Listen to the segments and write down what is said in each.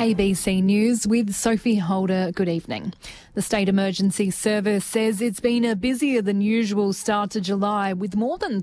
ABC News with Sophie Holder. Good evening. The State Emergency Service says it's been a busier than usual start to July with more than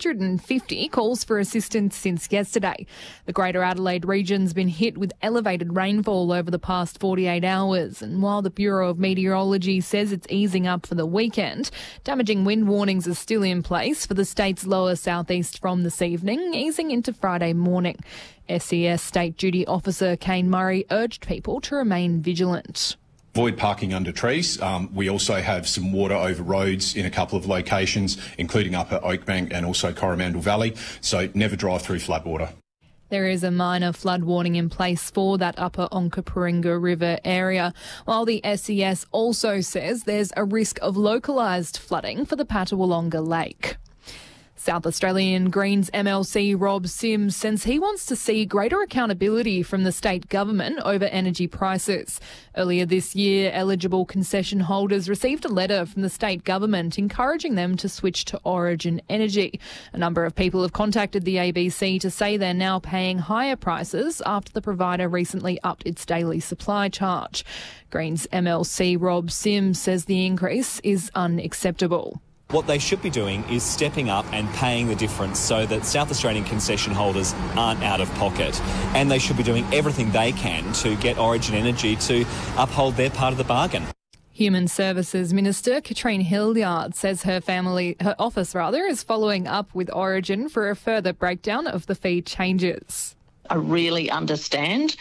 350 calls for assistance since yesterday. The Greater Adelaide region's been hit with elevated rainfall over the past 48 hours, and while the Bureau of Meteorology says it's easing up for the weekend, damaging wind warnings are still in place for the state's lower southeast from this evening, easing into Friday morning. SES State Duty Officer Kane Murray urged people to remain vigilant. Avoid parking under trees. We also have some water over roads in a couple of locations, including Upper Oakbank and also Coromandel Valley, so never drive through floodwater. There is a minor flood warning in place for that upper Onkaparinga River area, while the SES also says there's a risk of localised flooding for the Patawalonga Lake. South Australian Greens MLC Rob Sims says he wants to see greater accountability from the state government over energy prices. Earlier this year, eligible concession holders received a letter from the state government encouraging them to switch to Origin Energy. A number of people have contacted the ABC to say they're now paying higher prices after the provider recently upped its daily supply charge. Greens MLC Rob Sims says the increase is unacceptable. What they should be doing is stepping up and paying the difference so that South Australian concession holders aren't out of pocket. And they should be doing everything they can to get Origin Energy to uphold their part of the bargain. Human Services Minister Katrine Hildyard says her office is following up with Origin for a further breakdown of the fee changes. I really understand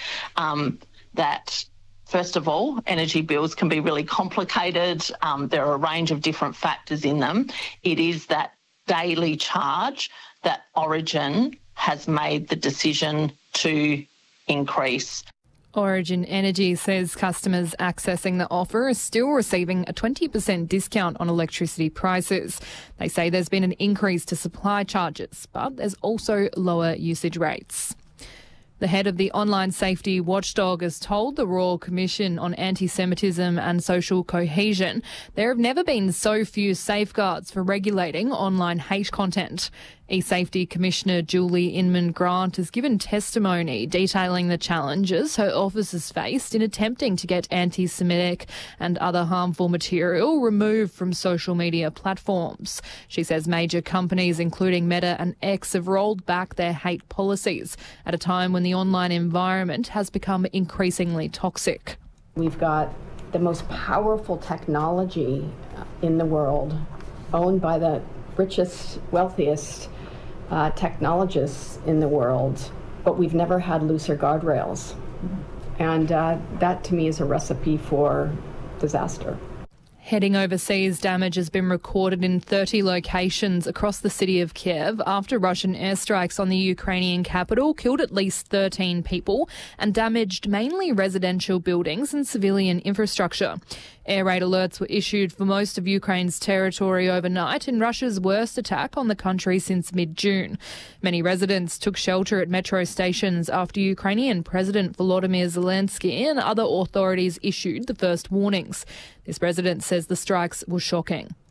that, first of all, energy bills can be really complicated. There are a range of different factors in them. It is that daily charge that Origin has made the decision to increase. Origin Energy says customers accessing the offer are still receiving a 20% discount on electricity prices. They say there's been an increase to supply charges, but there's also lower usage rates. The head of the online safety watchdog has told the Royal Commission on Anti-Semitism and Social Cohesion there have never been so few safeguards for regulating online hate content. E-Safety Commissioner Julie Inman-Grant has given testimony detailing the challenges her office has faced in attempting to get anti-Semitic and other harmful material removed from social media platforms. She says major companies, including Meta and X, have rolled back their hate policies at a time when the online environment has become increasingly toxic. We've got the most powerful technology in the world, owned by the richest, wealthiest technologists in the world, but we've never had looser guardrails. And that, to me, is a recipe for disaster. Heading overseas, damage has been recorded in 30 locations across the city of Kiev after Russian airstrikes on the Ukrainian capital killed at least 13 people and damaged mainly residential buildings and civilian infrastructure. Air raid alerts were issued for most of Ukraine's territory overnight in Russia's worst attack on the country since mid-June. Many residents took shelter at metro stations after Ukrainian President Volodymyr Zelensky and other authorities issued the first warnings. This resident says the strikes were shocking.